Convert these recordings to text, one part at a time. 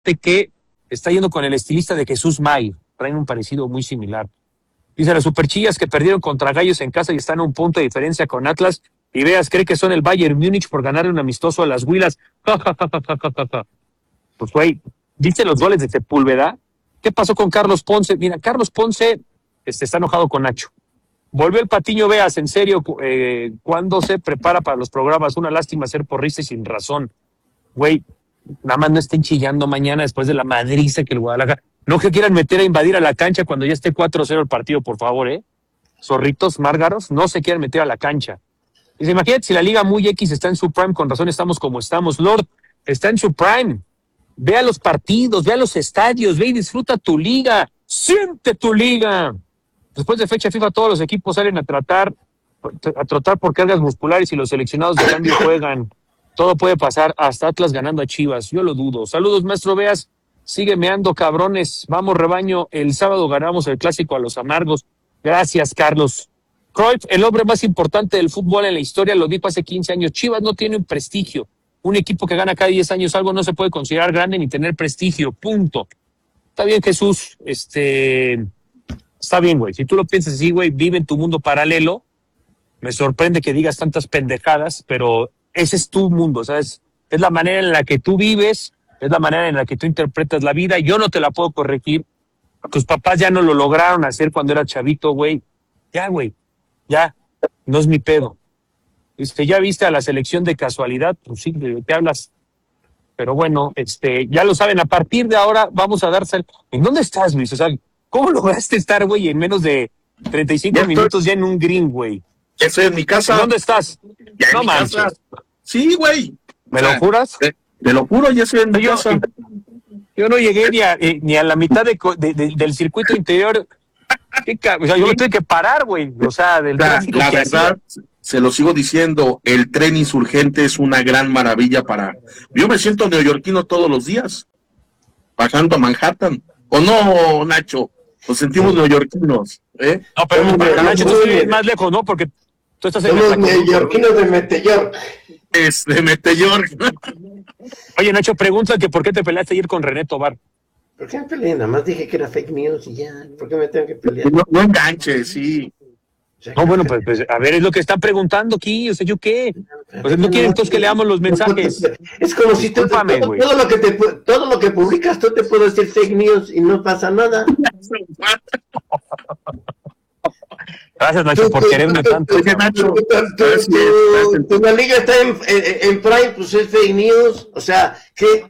que está yendo con el estilista de Jesús May. Traen un parecido muy similar. Dice, las Superchillas que perdieron contra Gallos en casa y están a un punto de diferencia con Atlas. Y veas, cree que son el Bayern Múnich por ganarle un amistoso a las Huilas. Pues, güey, ¿viste los goles de Sepúlveda? ¿Qué pasó con Carlos Ponce? Mira, Carlos Ponce está enojado con Nacho. Volvió el Patiño, veas, en serio, cuando se prepara para los programas. Una lástima ser porrista y sin razón. Güey, nada más no estén chillando mañana después de la madriza que el Guadalajara. No que quieran meter a invadir a la cancha cuando ya esté 4-0 el partido, por favor, Zorritos, márgaros, no se quieran meter a la cancha. Dice, imagínate si la Liga Muy X está en su prime, con razón estamos como estamos. Lord, está en su prime. Ve a los partidos, ve a los estadios, ve y disfruta tu liga. Siente tu liga. Después de fecha FIFA, todos los equipos salen a trotar por cargas musculares y los seleccionados de cambio juegan. Todo puede pasar, hasta Atlas ganando a Chivas. Yo lo dudo. Saludos, maestro Veas. Sigue meando, cabrones. Vamos, rebaño. El sábado ganamos el clásico a los amargos. Gracias, Carlos. Cruyff, el hombre más importante del fútbol en la historia, lo dijo hace 15 años. Chivas no tiene un prestigio. Un equipo que gana cada 10 años algo no se puede considerar grande ni tener prestigio. Punto. Está bien, Jesús. Está bien, güey. Si tú lo piensas así, güey, vive en tu mundo paralelo. Me sorprende que digas tantas pendejadas, pero ese es tu mundo, ¿sabes? Es la manera en la que tú vives, es la manera en la que tú interpretas la vida. Yo no te la puedo corregir. Tus papás ya no lo lograron hacer cuando era chavito, güey. Ya, güey. Ya. No es mi pedo. ¿Ya viste a la selección de casualidad? Pues sí, ¿de qué hablas? Pero bueno, ya lo saben, a partir de ahora vamos a darse... ¿En dónde estás, Luis? O sea, ¿cómo lograste estar, güey, en menos de 35 minutos ya en un green, güey? Ya estoy en mi casa. ¿Dónde estás? Ya no manches. Casa. Sí, güey. ¿Me lo juras? Te lo juro, ya estoy en mi casa. Yo no llegué ni a la mitad del circuito interior. O sea, yo me tuve que parar, güey. O sea, del tráfico. La verdad, se lo sigo diciendo, el tren insurgente es una gran maravilla para... Yo me siento neoyorquino todos los días, bajando a Manhattan. ¿O no, Nacho? Nos sentimos neoyorquinos, No, pero Nacho, tú vives más lejos, ¿no? Porque tú estás en... Somos neoyorquinos de Meteor. Es de Meteor. Oye, Nacho, pregunta que por qué te peleaste ayer con René Tobar. ¿Por qué me peleé? Nada más dije que era fake news y ya. ¿Por qué me tengo que pelear? No enganches, sí. No, bueno, pues a ver, es lo que están preguntando aquí, o sea, ¿yo qué? Pues no quieren todos que leamos los mensajes. Es como si todo lo que publicas, tú te puedes decir fake news y no pasa nada. Gracias, Nacho, por quererme tanto. Oye, Nacho, la liga está en Prime, pues es fake news, o sea, ¿qué?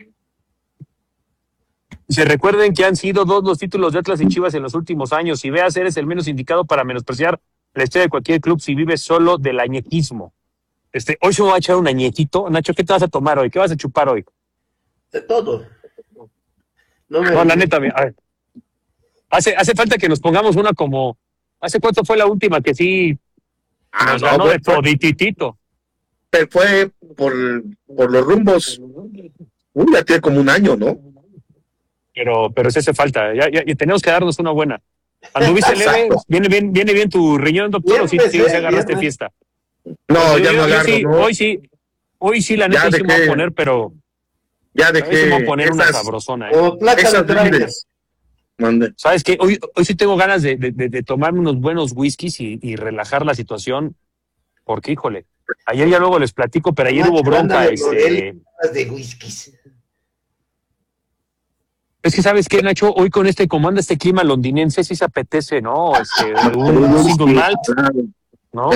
Se recuerden que han sido 2 los títulos de Atlas y Chivas en los últimos años. Si Veas, eres el menos indicado para menospreciar la historia de cualquier club si vives solo del añequismo. Hoy se me va a echar un añetito. Nacho, ¿qué te vas a tomar hoy? ¿Qué vas a chupar hoy? De todo. No, la neta, a ver. Hace falta que nos pongamos una como... ¿Hace cuánto fue la última que sí nos ganó de todititito? Pero fue por los rumbos. Ya tiene como un año, ¿no? Pero sí hace falta. Ya tenemos que darnos una buena. Anduviste leve, viene bien tu riñón, doctor, o sí agarraste fiesta. No, ya no agarro, sí, ¿no? Hoy sí, la neta sí me voy a poner, pero... Ya dejé... Sí me voy a poner una sabrosona. ¿Sabes qué? Hoy sí tengo ganas de tomarme unos buenos whiskies y relajar la situación, porque, híjole, ayer ya luego les platico, pero ayer hubo bronca. De whiskies. Es que, ¿sabes qué, Nacho? Hoy con como anda este clima londinense, sí se apetece, ¿no? Un single malt, ¿no?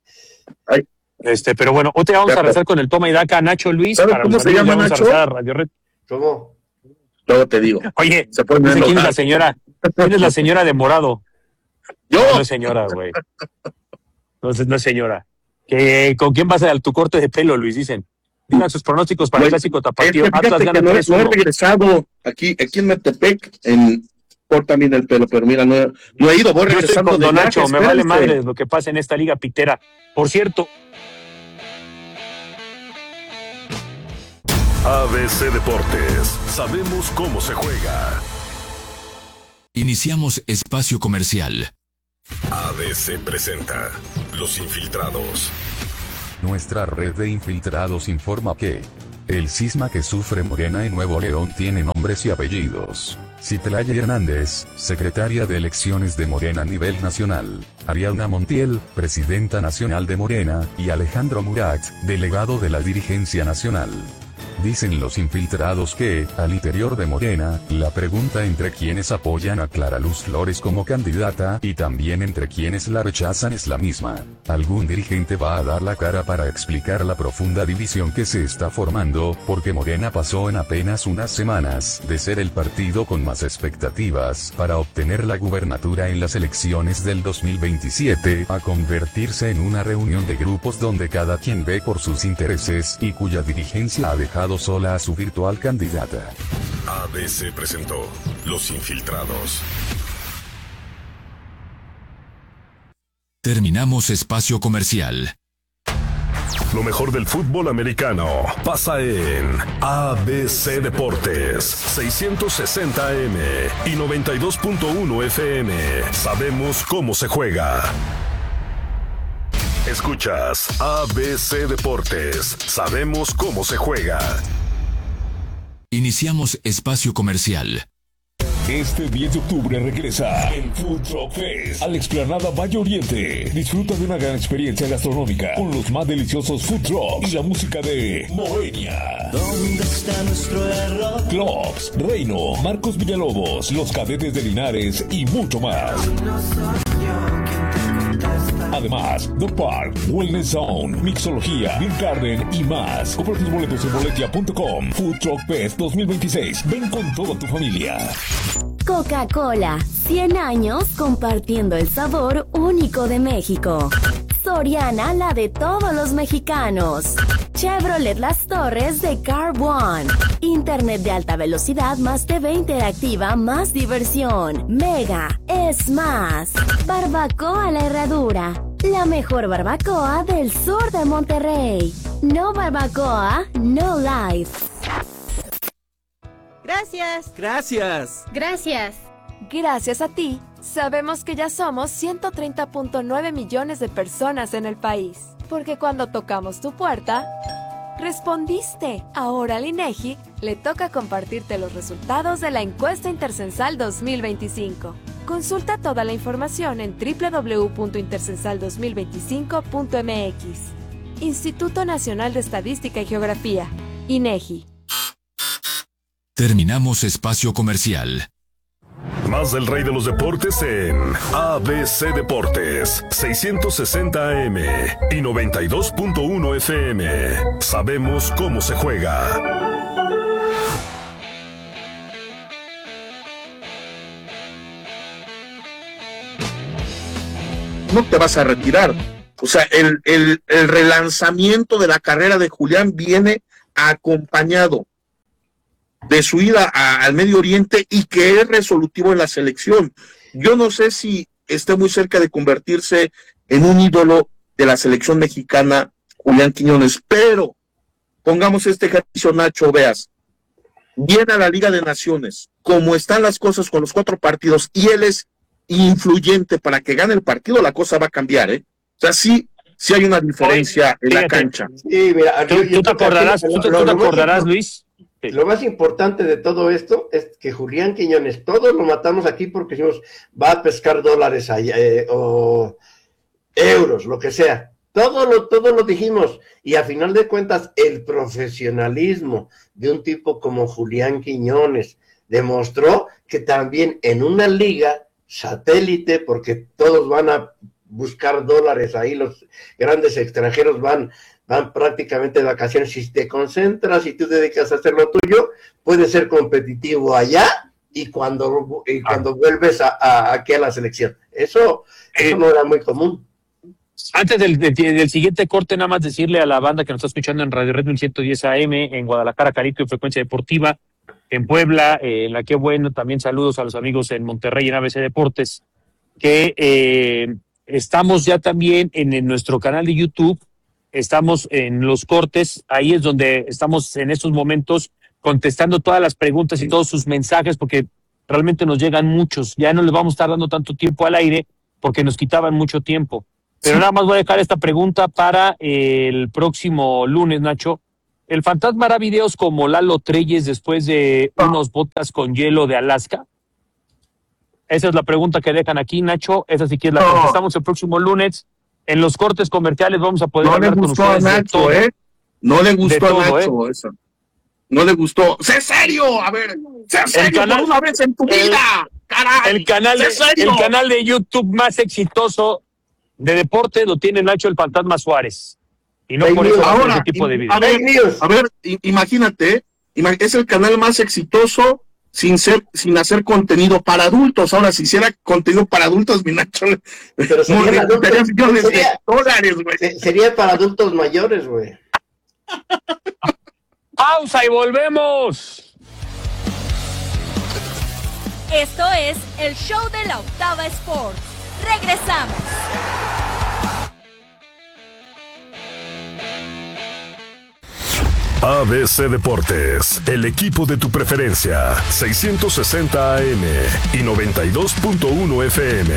Pero bueno, hoy te vamos a rezar con el toma y daca, Nacho Luis. ¿Sabes cómo se llama, Nacho? Radio Red. ¿Cómo? Luego te digo. Oye, ¿quién es la señora? ¿Quién es la señora de morado? Yo. No es señora, güey. No es señora. ¿Con quién vas a tu corte de pelo, Luis? Dicen. Digan sus pronósticos para el clásico tapatío. Atlas gana 3-1. No he regresado aquí en Metepec, por también el pelo, pero mira, no he ido. Voy regresando de Nacho, me vale madre lo que pasa en esta liga pitera. Por cierto. ABC Deportes, sabemos cómo se juega. Iniciamos espacio comercial. ABC presenta Los Infiltrados. Nuestra red de infiltrados informa que El cisma que sufre Morena en Nuevo León tiene nombres y apellidos. Citlali Hernández, secretaria de elecciones de Morena a nivel nacional. Ariadna Montiel, presidenta nacional de Morena, y Alejandro Murat, delegado de la dirigencia nacional. Dicen los infiltrados que, al interior de Morena, la pregunta entre quienes apoyan a Clara Luz Flores como candidata y también entre quienes la rechazan es la misma. Algún dirigente va a dar la cara para explicar la profunda división que se está formando, porque Morena pasó en apenas unas semanas de ser el partido con más expectativas para obtener la gubernatura en las elecciones del 2027 a convertirse en una reunión de grupos donde cada quien ve por sus intereses y cuya dirigencia ha dejado sola a su virtual candidata. ABC presentó Los Infiltrados. Terminamos espacio comercial. Lo mejor del fútbol americano pasa en ABC Deportes, 660 AM y 92.1 FM. Sabemos cómo se juega. Escuchas ABC Deportes. Sabemos cómo se juega. Iniciamos espacio comercial. Este 10 de octubre regresa el Food Truck Fest a la explanada Valle Oriente. Disfruta de una gran experiencia gastronómica con los más deliciosos food trucks y la música de Moenia. ¿Dónde está nuestro error? Clocks, Reino, Marcos Villalobos, Los Cadetes de Linares y mucho más. Además, The Park, Wellness Zone, Mixología, Beer Garden y más. Compra tus boletos en boletia.com. Food Truck Fest 2026. Ven con toda tu familia. Coca-Cola, 100 años compartiendo el sabor único de México. Soriana, la de todos los mexicanos. Chevrolet Las Torres de Car One. Internet de alta velocidad más TV interactiva más diversión. Mega es más. Barbacoa La Herradura. La mejor barbacoa del sur de Monterrey. No barbacoa, no life. Gracias. Gracias. Gracias. Gracias a ti, sabemos que ya somos 130.9 millones de personas en el país. Porque cuando tocamos tu puerta, respondiste. Ahora al INEGI le toca compartirte los resultados de la encuesta Intercensal 2025. Consulta toda la información en www.intercensal2025.mx. Instituto Nacional de Estadística y Geografía, INEGI. Terminamos espacio comercial. Más del rey de los deportes en ABC Deportes, 660 AM y 92.1 FM. Sabemos cómo se juega. No te vas a retirar. O sea, el relanzamiento de la carrera de Julián viene acompañado de su ida al Medio Oriente y que es resolutivo en la selección. Yo no sé si esté muy cerca de convertirse en un ídolo de la selección mexicana, Julián Quiñones, pero pongamos este ejercicio, Nacho, veas, viene a la Liga de Naciones, como están las cosas con los 4 partidos, y él es influyente para que gane el partido, la cosa va a cambiar, ¿eh? O sea, sí hay una diferencia en la cancha. Sí, mira, ¿Tú te acordarás, Luis? Sí. Lo más importante de todo esto es que Julián Quiñones, todos lo matamos aquí porque decimos, va a pescar dólares allá, o euros, lo que sea. Todo lo dijimos. Y a final de cuentas, el profesionalismo de un tipo como Julián Quiñones demostró que también en una liga satélite, porque todos van a buscar dólares ahí, los grandes extranjeros van prácticamente de vacaciones. Si te concentras y tú dedicas a hacer lo tuyo, puedes ser competitivo allá y cuando vuelves aquí a la selección. Eso no era muy común. Antes del siguiente corte, nada más decirle a la banda que nos está escuchando en Radio Red 1110 AM, en Guadalajara, Carito y Frecuencia Deportiva, en Puebla, en la que bueno, también saludos a los amigos en Monterrey, en ABC Deportes, que estamos ya también en nuestro canal de YouTube. Estamos en los cortes, ahí es donde estamos en estos momentos contestando todas las preguntas y todos sus mensajes, porque realmente nos llegan muchos. Ya no les vamos a estar dando tanto tiempo al aire porque nos quitaban mucho tiempo. Pero nada más voy a dejar esta pregunta para el próximo lunes, Nacho. ¿El fantasma hará videos como Lalo Treyes después de unos botas con hielo de Alaska? Esa es la pregunta que dejan aquí, Nacho. Esa sí que es la contestamos el próximo lunes. En los cortes comerciales vamos a poder hablar con ustedes. No le gustó a Nacho, No le gustó a Nacho eso. No le gustó. ¡Sé serio! A ver, sé serio por una vez en tu vida. ¡Caray! El canal de YouTube más exitoso de deporte lo tiene Nacho el Fantasma Suárez. Y no por eso ahora, ese tipo de videos. A ver, imagínate, es el canal más exitoso sin hacer contenido para adultos. Ahora, si hiciera contenido para adultos, mi Nacho, pero sería para adultos mayores, güey. Pausa y volvemos. Esto es el show de la Octava Sports. Regresamos. ABC Deportes, el equipo de tu preferencia, 660 AM y 92.1 FM.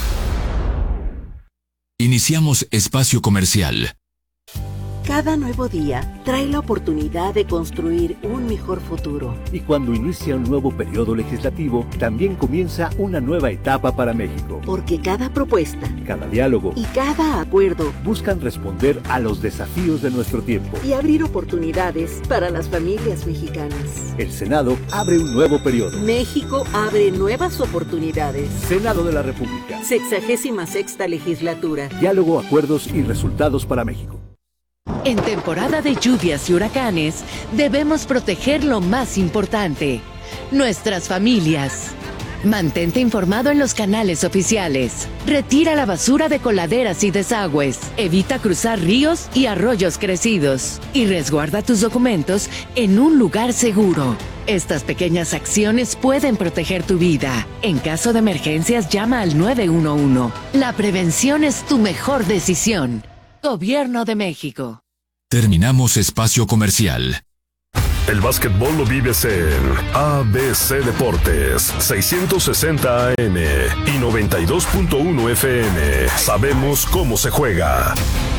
Iniciamos espacio comercial. Cada nuevo día trae la oportunidad de construir un mejor futuro. Y cuando inicia un nuevo periodo legislativo, también comienza una nueva etapa para México. Porque cada propuesta, cada diálogo y cada acuerdo buscan responder a los desafíos de nuestro tiempo y abrir oportunidades para las familias mexicanas. El Senado abre un nuevo periodo. México abre nuevas oportunidades. Senado de la República. 66ª legislatura. Diálogo, acuerdos y resultados para México. En temporada de lluvias y huracanes, debemos proteger lo más importante, nuestras familias. Mantente informado en los canales oficiales. Retira la basura de coladeras y desagües. Evita cruzar ríos y arroyos crecidos. Y resguarda tus documentos en un lugar seguro. Estas pequeñas acciones pueden proteger tu vida. En caso de emergencias, llama al 911. La prevención es tu mejor decisión. Gobierno de México. Terminamos espacio comercial. El básquetbol lo vives en ABC Deportes, 660 AM y 92.1 FM. Sabemos cómo se juega.